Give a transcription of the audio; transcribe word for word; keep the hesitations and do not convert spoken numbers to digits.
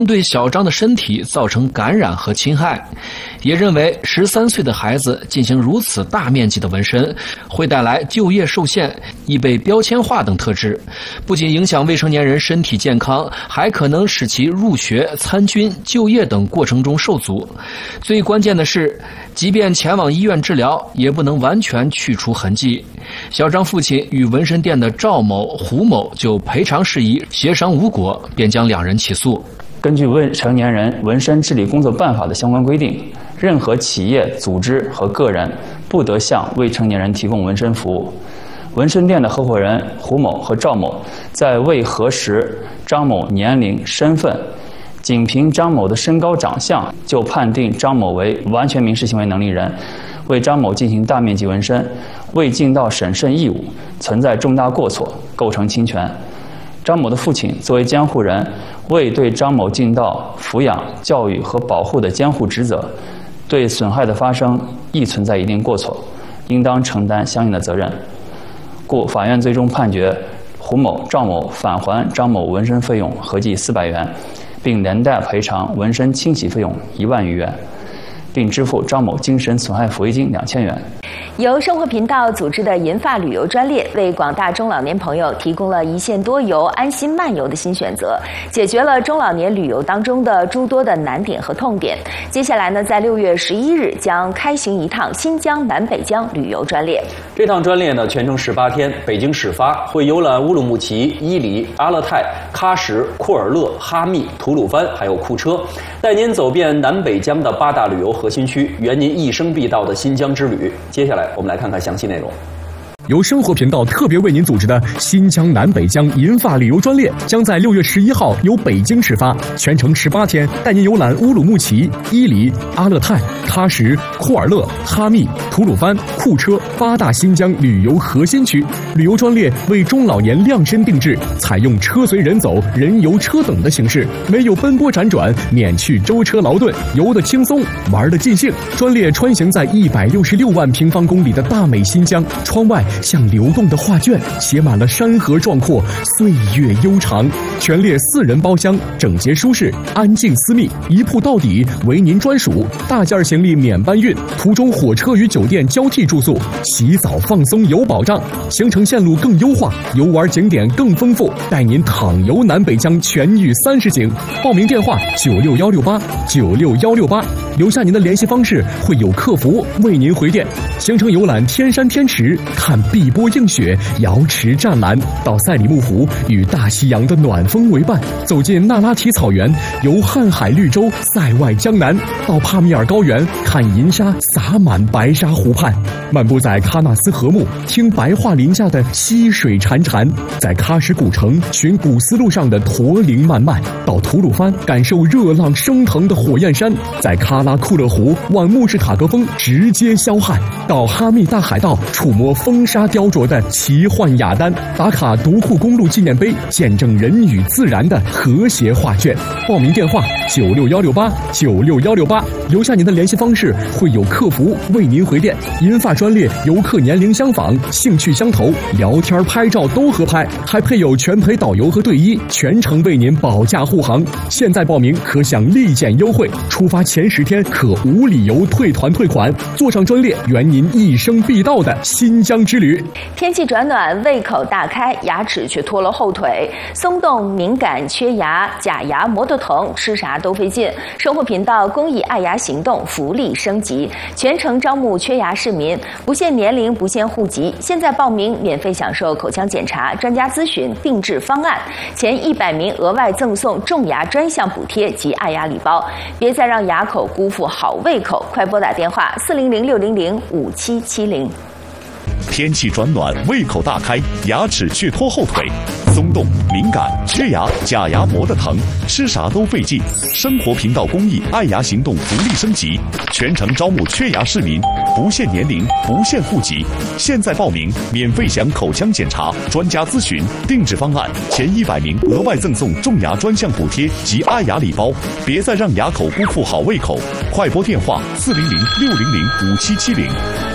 对小张的身体造成感染和侵害，也认为十三岁的孩子进行如此大面积的纹身，会带来就业受限、易被标签化等特质，不仅影响未成年人身体健康，还可能使其入学、参军、就业等过程中受阻。最关键的是，即便前往医院治疗，也不能完全去除痕迹。小张父亲与纹身店的赵某、胡某就赔偿事宜协商无果，便将两人起诉。 根据《未成年人纹身治理工作办法》的相关规定，任何企业、组织和个人不得向未成年人提供纹身服务。纹身店的合伙人胡某和赵某在未核实张某年龄、身份，仅凭张某的身高长相就判定张某为完全民事行为能力人，为张某进行大面积纹身，未尽到审慎义务，存在重大过错，构成侵权。张某的父亲作为监护人，未对张某尽到抚养、教育和保护的监护职责，对损害的发生亦存在一定过错，应当承担相应的责任。故法院最终判决胡某、赵某返还张某纹身费用合计四百元，并连带赔偿纹身清洗费用一万余元，并支付张某精神损害抚慰金两千元。 由生活频道组织的银发旅游专列，为广大中老年朋友提供了一线多游、安心漫游的新选择，解决了中老年旅游当中的诸多的难点和痛点。接下来呢，在六月十一日将开行一趟新疆南北疆旅游专列。 这趟专列呢，全程十八天，北京始发，会游览乌鲁木齐、伊犁、阿勒泰、喀什、库尔勒、哈密、吐鲁番还有库车，带您走遍南北疆的八大旅游核心区，圆您一生必到的新疆之旅。接下来我们来看看详细内容。 由生活频道特别为您组织的新疆南北疆银发旅游专列，将在六月十一号由北京始发，全程十八天，带您游览乌鲁木齐、伊犁、阿勒泰、喀什、库尔勒、哈密、吐鲁番、库车八大新疆旅游核心区。旅游专列为中老年量身定制，采用车随人走、人游车等的形式，没有奔波辗转，免去舟车劳顿，游得轻松，玩得尽兴。专列穿行在一百六十六万平方公里的大美新疆，窗外像流动的画卷，写满了山河壮阔，岁月悠长。全列四人包厢，整洁舒适，安静私密，一铺到底，为您专属。大件行李免搬运，途中火车与酒店交替住宿，洗澡放松有保障。行程线路更优化，游玩景点更丰富，带您躺游南北疆全域三十景。报名电话九六幺六八九六幺六八，留下您的联系方式，会有客服为您回电。行程游览天山天池，看碧波映雪，瑶池湛蓝，到赛里木湖与大西洋的暖风为伴，走进那拉提草原，游瀚海绿洲，塞外江南，到帕米尔高原，看银沙洒满白沙湖畔，漫步在喀纳斯河木，听白桦林下的溪水潺潺，在喀什古城寻古丝路上的驼铃漫漫，到吐鲁番感受热浪升腾的火焰山，在喀拉库勒湖望慕士塔格峰直接霄汉，到哈密大海道触摸风沙雕琢的奇幻雅丹，打卡独库公路纪念碑，见证人与自然的和谐画卷。报名电话九六幺六八九六幺六八，留下您的联系方式，会有客服为您回电。银发专列游客年龄相仿，兴趣相投，聊天拍照都合拍，还配有全陪导游和队医，全程为您保驾护航。现在报名可享立减优惠，出发前十天可无理由退团退款，坐上专列圆您一生必到的新疆之旅。 天气转暖，胃口大开，牙齿却拖了后腿，松动、敏感、缺牙、假牙磨得疼，吃啥都费劲。生活频道公益爱牙行动福利升级，全程招募缺牙市民，不限年龄，不限户籍。现在报名免费享受口腔检查、专家咨询、定制方案，前一百名额外赠送种牙专项补贴及爱牙礼包。别再让牙口辜负好胃口，快拨打电话四零零六零零五七七零。 天气转暖，胃口大开，牙齿却拖后腿，松动、敏感、缺牙、假牙磨得疼，吃啥都费劲。生活频道公益爱牙行动福利升级，全程招募缺牙市民，不限年龄，不限户籍。现在报名免费享口腔检查、专家咨询、定制方案，前一百名额外赠送种牙专项补贴及爱牙礼包。别再让牙口辜负好胃口，快拨电话四零零六零零五七七零。